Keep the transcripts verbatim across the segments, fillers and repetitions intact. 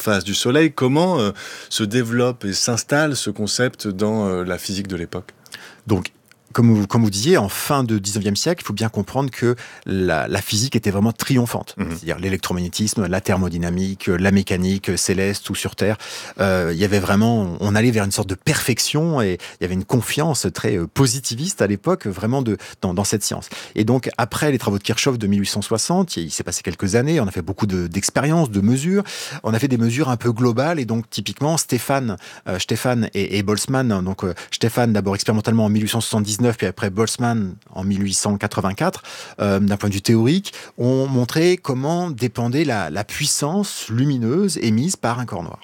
surface du Soleil. Comment euh, se développe et s'installe ce concept dans euh, la physique de l'époque ? Donc, Comme vous, comme vous disiez, en fin de dix-neuvième siècle, il faut bien comprendre que la, la physique était vraiment triomphante. Mmh. C'est-à-dire l'électromagnétisme, la thermodynamique, la mécanique céleste ou sur Terre. Euh, il y avait vraiment, on allait vers une sorte de perfection et il y avait une confiance très positiviste à l'époque, vraiment de, dans, dans cette science. Et donc, après les travaux de Kirchhoff de mille huit cent soixante, il s'est passé quelques années, on a fait beaucoup de, d'expériences, de mesures. On a fait des mesures un peu globales et donc, typiquement, Stéphane, euh, Stéphane et, et Boltzmann, donc euh, Stéphane d'abord expérimentalement en mille huit cent soixante-dix-neuf, puis après Boltzmann en mille huit cent quatre-vingt-quatre, euh, d'un point de vue théorique, ont montré comment dépendait la, la puissance lumineuse émise par un corps noir.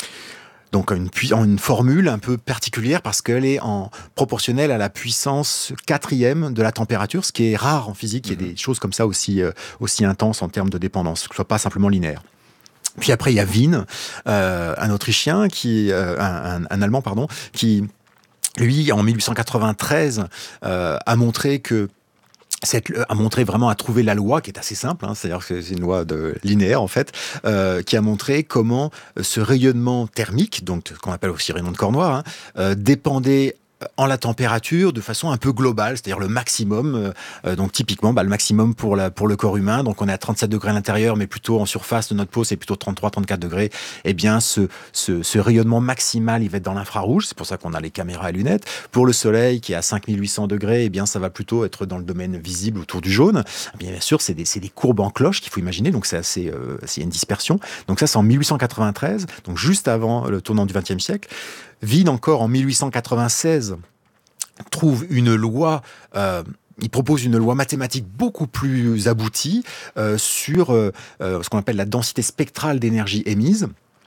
Donc une, une formule un peu particulière parce qu'elle est en proportionnelle à la puissance quatrième de la température, ce qui est rare en physique. Il y a des choses comme ça aussi, euh, aussi intenses en termes de dépendance, que ce soit pas simplement linéaire. Puis après, il y a Wien, euh, un Autrichien, qui, euh, un, un, un Allemand, pardon, qui... Lui, en mille huit cent quatre-vingt-treize, euh, a montré que Cette, a montré vraiment, a trouvé la loi qui est assez simple, hein, c'est-à-dire que c'est une loi de, linéaire en fait, euh, qui a montré comment ce rayonnement thermique, donc qu'on appelle aussi rayonnement de corps noir, hein, euh, dépendait en la température de façon un peu globale, c'est-à-dire le maximum, euh, donc typiquement bah, le maximum pour, la, pour le corps humain, donc on est à trente-sept degrés à l'intérieur, mais plutôt en surface de notre peau, c'est plutôt trente-trois à trente-quatre degrés, et bien ce, ce, ce rayonnement maximal, il va être dans l'infrarouge, c'est pour ça qu'on a les caméras et lunettes. Pour le soleil qui est à cinq mille huit cents degrés, et bien ça va plutôt être dans le domaine visible autour du jaune. Bien, bien sûr, c'est des, c'est des courbes en cloche qu'il faut imaginer, donc c'est assez, euh, c'est une dispersion. Donc ça, c'est en mille huit cent quatre-vingt-treize, donc juste avant le tournant du vingtième siècle. Wien, encore en mille huit cent quatre-vingt-seize, trouve une loi, euh, il propose une loi mathématique beaucoup plus aboutie euh, sur euh, ce qu'on appelle la densité spectrale d'énergie émise,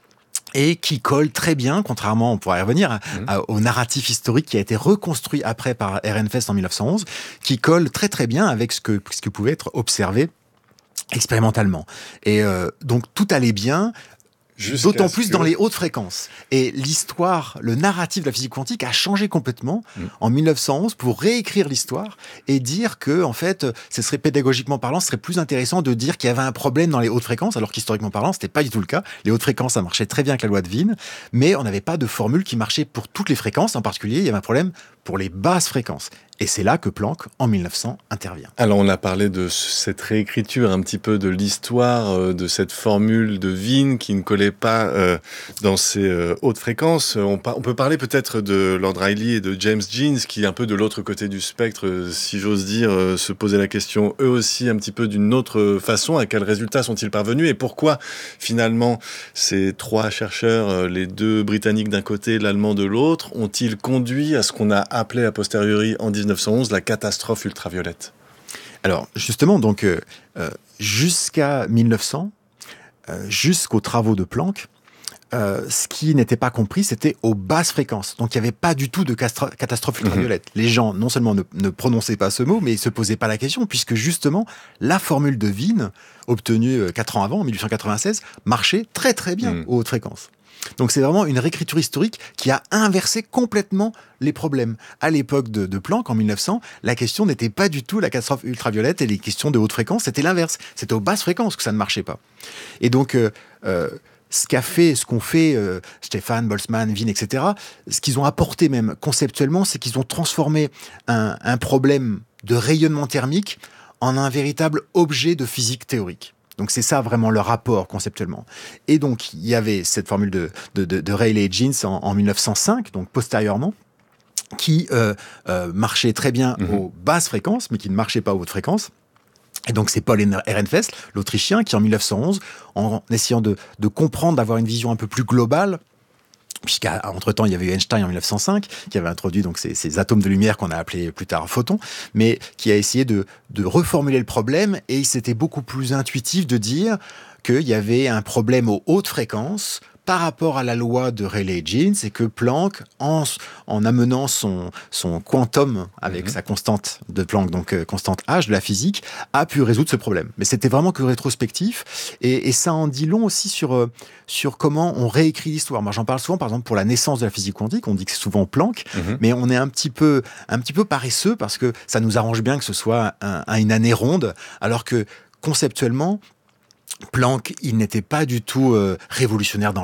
et qui colle très bien, contrairement, on pourra y revenir, à, mmh. à, au narratif historique qui a été reconstruit après par Ehrenfest en mille neuf cent onze, qui colle très très bien avec ce que, ce que pouvait être observé expérimentalement. Et euh, donc tout allait bien, Jusqu'à d'autant plus que... dans les hautes fréquences. Et l'histoire, le narratif de la physique quantique a changé complètement mmh. en mille neuf cent onze pour réécrire l'histoire et dire que, en fait, ce serait pédagogiquement parlant, ce serait plus intéressant de dire qu'il y avait un problème dans les hautes fréquences, alors qu'historiquement parlant, c'était pas du tout le cas. Les hautes fréquences, ça marchait très bien avec la loi de Wien, mais on n'avait pas de formule qui marchait pour toutes les fréquences. En particulier, il y avait un problème pour les basses fréquences. Et c'est là que Planck, en mille neuf cents, intervient. Alors, on a parlé de cette réécriture, un petit peu de l'histoire, euh, de cette formule de Wien qui ne collait pas euh, dans ces euh, hautes fréquences. On, par- on peut parler peut-être de Lord Rayleigh et de James Jeans, qui, un peu de l'autre côté du spectre, euh, si j'ose dire, euh, se posaient la question, eux aussi, un petit peu d'une autre façon. À quels résultats sont-ils parvenus ? Et pourquoi, finalement, ces trois chercheurs, euh, les deux Britanniques d'un côté, l'Allemand de l'autre, ont-ils conduit à ce qu'on a appelé a posteriori en dix-neuf cent onze la catastrophe ultraviolette ? Alors, justement, donc, euh, euh, jusqu'à mille neuf cents, euh, jusqu'aux travaux de Planck, euh, ce qui n'était pas compris, c'était aux basses fréquences. Donc, il n'y avait pas du tout de castro- catastrophe ultraviolette. Mmh. Les gens, non seulement ne, ne prononçaient pas ce mot, mais ils ne se posaient pas la question, puisque justement, la formule de Wien, obtenue euh, quatre ans avant, en mille huit cent quatre-vingt-seize, marchait très très bien mmh. aux hautes fréquences. Donc c'est vraiment une réécriture historique qui a inversé complètement les problèmes. À l'époque de, de Planck, en mille neuf cents, la question n'était pas du tout la catastrophe ultraviolette et les questions de haute fréquence, c'était l'inverse. C'était aux basses fréquences que ça ne marchait pas. Et donc, euh, euh, ce qu'a fait, ce qu'ont fait euh, Stéphane, Boltzmann, Wien, et cetera, ce qu'ils ont apporté même conceptuellement, c'est qu'ils ont transformé un, un problème de rayonnement thermique en un véritable objet de physique théorique. Donc c'est ça vraiment le rapport conceptuellement. Et donc il y avait cette formule de, de, de, de Rayleigh et Jeans en, en mille neuf cent cinq, donc postérieurement, qui euh, euh, marchait très bien mmh. aux basses fréquences, mais qui ne marchait pas aux hautes fréquences. Et donc c'est Paul Ehrenfest, l'Autrichien, qui en mille neuf cent onze, en essayant de, de comprendre, d'avoir une vision un peu plus globale, puisqu'entre-temps, il y avait eu Einstein en mille neuf cent cinq, qui avait introduit donc ces, ces atomes de lumière qu'on a appelés plus tard photons, mais qui a essayé de, de reformuler le problème, et c'était beaucoup plus intuitif de dire qu'il y avait un problème aux hautes fréquences par rapport à la loi de Rayleigh-Jeans, et que Planck, en, en amenant son, son quantum avec mmh. sa constante de Planck, donc euh, constante H de la physique, a pu résoudre ce problème. Mais c'était vraiment que rétrospectif, et, et ça en dit long aussi sur, euh, sur comment on réécrit l'histoire. Moi, j'en parle souvent, par exemple, pour la naissance de la physique quantique, on dit que c'est souvent Planck, mmh. mais on est un petit peu, un petit peu paresseux, parce que ça nous arrange bien que ce soit un, un, une année ronde, alors que conceptuellement, Planck, il n'était pas du tout euh, révolutionnaire dans